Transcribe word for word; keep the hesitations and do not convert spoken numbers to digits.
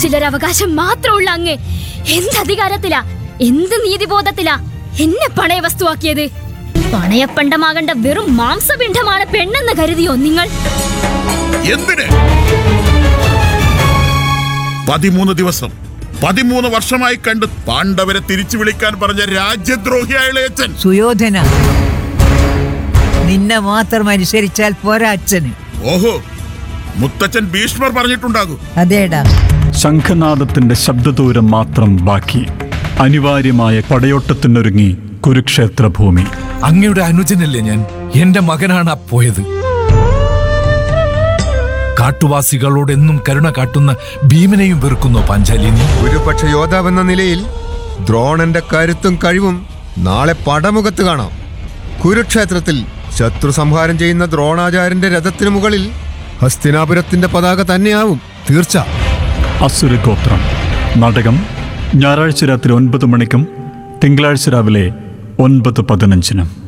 ചിലരവകാശം മാത്രമുള്ള അങ്ങ് എന്തധികാരത്തിലാ, എന്ത് നീതിബോധത്തിലാ എന്നെ പണയ വസ്തുവാക്കിയത്? പണയപ്പണ്ടമാകേണ്ട വെറും മാംസപിണ്ഡമാണ് പെണ്ണെന്ന് കരുതിയോ നിങ്ങൾ? എന്തിന്? പതിമൂന്ന് ദിവസം പതിമൂന്ന് വർഷമായി കണ്ട് പാണ്ഡവരെ തിരിച്ചു വിളിക്കാൻ പറഞ്ഞ രാജ്യദ്രോഹിയായ അച്ഛൻ സുയോധന, നിന്നെ മാത്രം അനുസരിച്ചാൽ പോരാ അച്ഛന്. ഓഹോ, മുത്തച്ഛൻ ഭീഷ്മർ പറഞ്ഞിട്ടുണ്ടാകും. അതേടാ. ശംഖനാദത്തിന്റെ ശബ്ദദൂരം മാത്രം ബാക്കി. അനിവാര്യമായ പടയോട്ടത്തിനൊരുങ്ങി കുരുക്ഷേത്ര ഭൂമി. അങ്ങയുടെ അനുജനല്ലേ ഞാൻ? എന്റെ മകനാണ് പോയത്. കാട്ടുവാസികളോട് എന്നും കരുണ കാട്ടുന്ന ഭീമനെയും വെറുക്കുന്നു പാഞ്ചാലിനി. ഒരുപക്ഷ യോദ്ധാവെന്ന നിലയിൽ ദ്രോണന്റെ കരുത്തും കഴിവും നാളെ പടമുഖത്ത് കാണാം. കുരുക്ഷേത്രത്തിൽ ശത്രു സംഹാരം ചെയ്യുന്ന ദ്രോണാചാര്യന്റെ രഥത്തിനു മുകളിൽ ഹസ്തിനാപുരത്തിന്റെ പതാക തന്നെയാവും തീർച്ച. അസുരഗോത്രം നാടകം ഞായറാഴ്ച രാത്രി ഒൻപത് മണിക്കും തിങ്കളാഴ്ച രാവിലെ ഒൻപത് പതിനഞ്ചിനും.